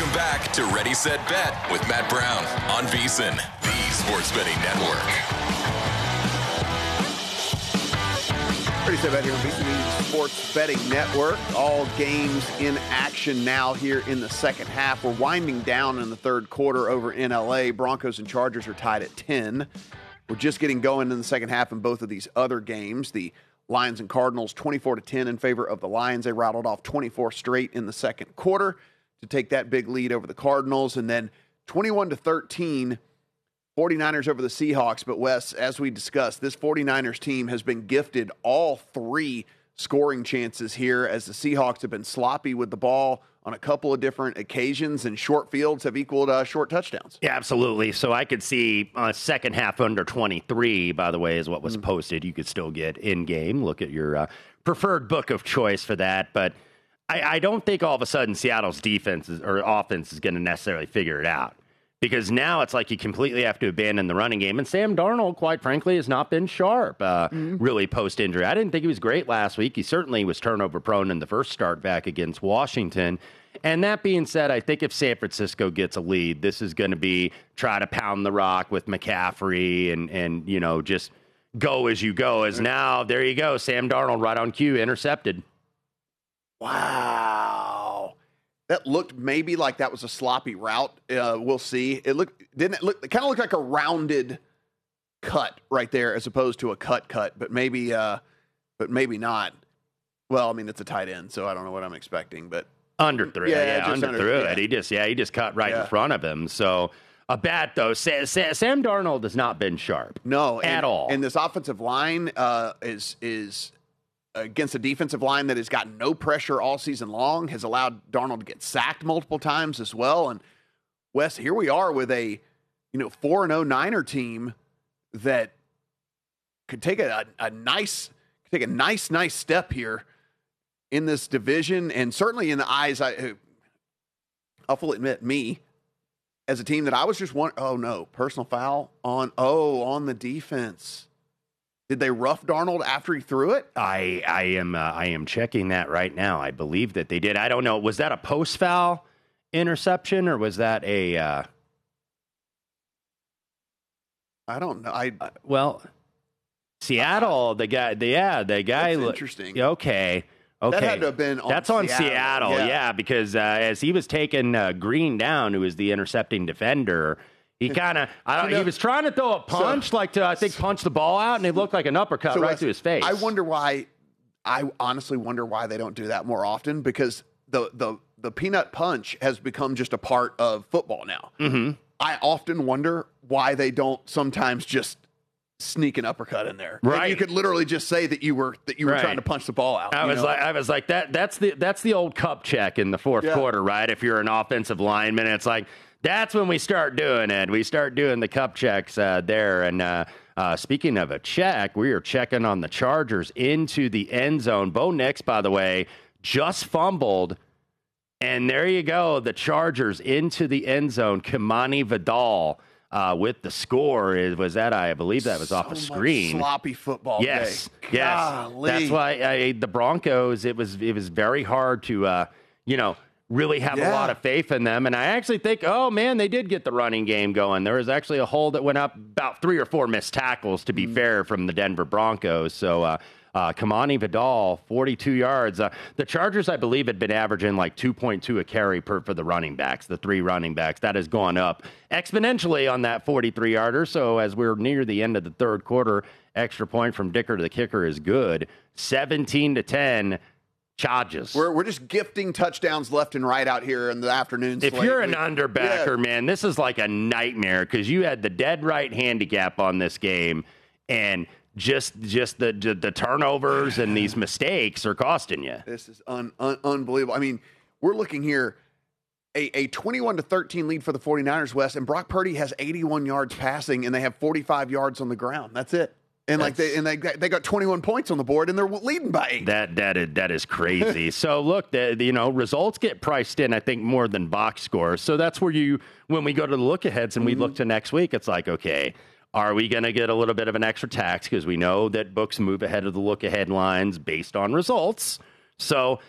Welcome back to Ready, Set, Bet with Matt Brown on VSiN, the Sports Betting Network. Ready, Set, Bet here on VSiN, the Sports Betting Network. All games in action now here in the second half. We're winding down in the third quarter over in LA. Broncos and Chargers are tied at 10. We're just getting going in the second half in both of these other games. The Lions and Cardinals 24-10 in favor of the Lions. They rattled off 24 straight in the second quarter to take that big lead over the Cardinals. And then 21-13, 49ers over the Seahawks. But Wes, as we discussed, this 49ers team has been gifted all three scoring chances here as the Seahawks have been sloppy with the ball on a couple of different occasions, and short fields have equaled short touchdowns. Yeah, absolutely. So I could see second half under 23, by the way, is what was posted. You could still get in-game. Look at your preferred book of choice for that. But I don't think all of a sudden Seattle's defense or offense is going to necessarily figure it out. Because now it's like you completely have to abandon the running game. And Sam Darnold, quite frankly, has not been sharp, really, post-injury. I didn't think he was great last week. He certainly was turnover-prone in the first start back against Washington. And that being said, I think if San Francisco gets a lead, this is going to be try to pound the rock with McCaffrey and you know, just go as you go. As now, there you go, Sam Darnold right on cue, intercepted. Wow. That looked maybe like that was a sloppy route. We'll see. It kind of looked like a rounded cut right there as opposed to a cut, but maybe not. Well, I mean, it's a tight end, so I don't know what I'm expecting, but underthrew it. He just cut right in front of him. So a bat though. Sam Darnold has not been sharp. No, at all. And this offensive line is against a defensive line that has gotten no pressure all season long, has allowed Darnold to get sacked multiple times as well. And Wes, here we are with a 4-0 Niner team that could take a nice step here in this division, and certainly in the eyes, I'll fully admit, me as a team that I was just wondering, oh no, personal foul on the defense. Did they rough Darnold after he threw it? I am checking that right now. I believe that they did. I don't know. Was that a post foul interception or was that a? I don't know. Seattle, the guy. That's interesting. Okay. That had to have been on That's on Seattle, yeah, because as he was taking Green down, who was the intercepting defender, he kind of, he was trying to throw a punch, punch the ball out, and it looked like an uppercut right to his face. I honestly wonder why they don't do that more often, because the peanut punch has become just a part of football now. Mm-hmm. I often wonder why they don't sometimes just sneak an uppercut in there. Right. And you could literally just say that you were trying to punch the ball out. I was like that's the old cup check in the fourth quarter, right? If you're an offensive lineman, it's like that's when we start doing it. We start doing the cup checks there. And speaking of a check, we are checking on the Chargers into the end zone. Bo Nix, by the way, just fumbled. And there you go, the Chargers into the end zone. Kimani Vidal with the score. I believe that was off a screen. Sloppy football. Yes. Golly. That's why the Broncos. It was very hard to really have a lot of faith in them. And I actually think, oh man, they did get the running game going. There was actually a hold that went up, about 3 or 4 missed tackles, to be fair, from the Denver Broncos. So Kimani Vidal, 42 yards. The Chargers, I believe, had been averaging like 2.2 a carry for the running backs, the 3 running backs. That has gone up exponentially on that 43-yarder. So as we're near the end of the third quarter, extra point from Dicker to the kicker is good. 17-10. Chargers. We're just gifting touchdowns left and right out here in the afternoon. If you're an underbacker, man, this is like a nightmare, because you had the dead right handicap on this game, and just the turnovers and these mistakes are costing you. This is unbelievable. I mean, we're looking here, a 21-13 lead for the 49ers, West, and Brock Purdy has 81 yards passing, and they have 45 yards on the ground. That's it. And they got 21 points on the board, and they're leading by 8. That is crazy. So look, results get priced in, I think, more than box scores. So that's where when we go to the look aheads and we look to next week, it's like, okay, are we going to get a little bit of an extra tax, because we know that books move ahead of the look ahead lines based on results? So